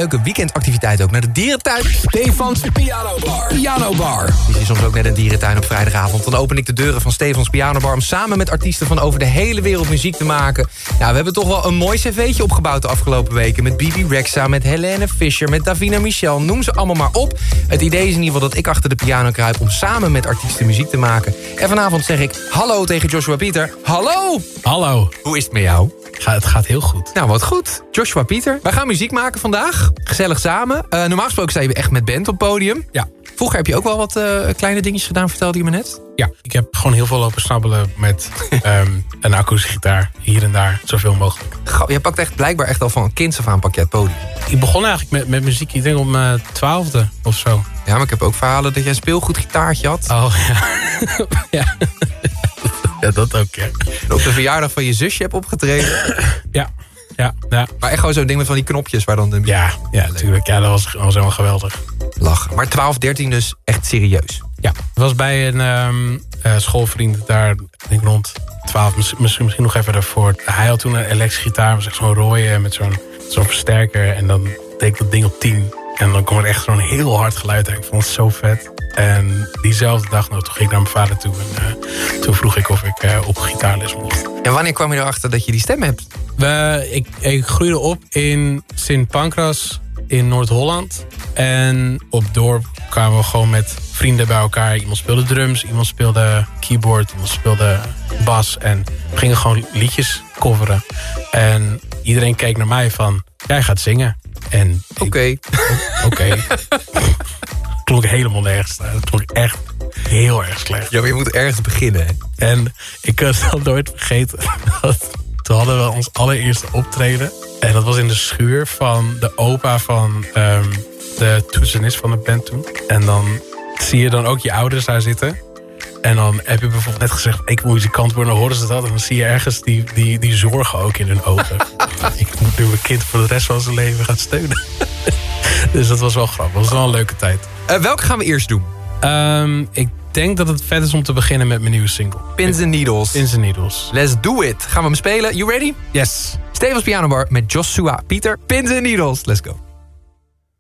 leuke weekendactiviteit ook. Naar de dierentuin. Stefans Piano Bar. Die is soms ook net een dierentuin op vrijdagavond. Dan open ik de deuren van Stefans Piano Bar... om samen met artiesten van over de hele wereld muziek te maken. Nou, we hebben toch wel een mooi cv'tje opgebouwd de afgelopen weken. Met Bibi Rexha, met Helene Fischer, met Davina Michel. Noem ze allemaal maar op. Het idee is in ieder geval dat ik achter de piano kruip... om samen met artiesten muziek te maken. En vanavond zeg ik hallo tegen Joshua Pieter. Hallo! Hallo. Hoe is het met jou? Het gaat heel goed. Nou, wat goed. Joshua Pieter. Wij gaan muziek maken vandaag. Gezellig samen. Normaal gesproken sta je echt met band op podium. Ja. Vroeger heb je ook wel wat kleine dingetjes gedaan, vertelde je me net. Ja, ik heb gewoon heel veel lopen snabbelen met een akoestische gitaar. Hier en daar, zoveel mogelijk. Je pakt echt blijkbaar echt al van een kind af aan pak je het podium. Ik begon eigenlijk met muziek, ik denk om mijn 12e of zo. Ja, maar ik heb ook verhalen dat jij een speelgoedgitaartje had. Oh, ja. Ja. Ja, dat ook, ja. En op de verjaardag van je zusje hebt opgetreden. Ja. Maar echt gewoon zo'n ding met van die knopjes waar dan de... Ja, natuurlijk. Ja, dat was helemaal geweldig. Lachen. Maar 12, 13 dus echt serieus. Ja, het was bij een schoolvriend daar, denk ik rond 12, misschien nog even daarvoor. Hij had toen een elektrische gitaar, was echt zo'n rode met zo'n versterker. En dan deed ik dat ding op 10. En dan kwam er echt zo'n heel hard geluid uit. Ik vond het zo vet. En diezelfde dag, toen ging ik naar mijn vader toe. En toen vroeg ik of ik op gitaarles mocht. En wanneer kwam je erachter dat je die stem hebt? Ik groeide op in Sint Pancras in Noord-Holland. En op dorp kwamen we gewoon met vrienden bij elkaar. Iemand speelde drums, iemand speelde keyboard, iemand speelde bas. En we gingen gewoon liedjes coveren. En iedereen keek naar mij van, jij gaat zingen. En Oké. Klonk helemaal nergens. Dat klonk echt heel erg slecht. Ja, maar je moet ergens beginnen. Hè? En ik kan het al nooit vergeten. Toen hadden we ons allereerste optreden. En dat was in de schuur van de opa van de toetsenist van de band toen. En dan zie je dan ook je ouders daar zitten. En dan heb je bijvoorbeeld net gezegd, ik wil muzikant worden, dan horen ze dat. En dan zie je ergens die zorgen ook in hun ogen. Ik moet nu mijn kind voor de rest van zijn leven gaan steunen. Dus dat was wel grappig. Dat was wel een leuke tijd. Welke gaan we eerst doen? Ik denk dat het vet is om te beginnen met mijn nieuwe single. Pins and Needles. Pins and Needles. Let's do it. Gaan we hem spelen? You ready? Yes. Stefans Piano Bar met Joshua Pieter. Pins and Needles. Let's go.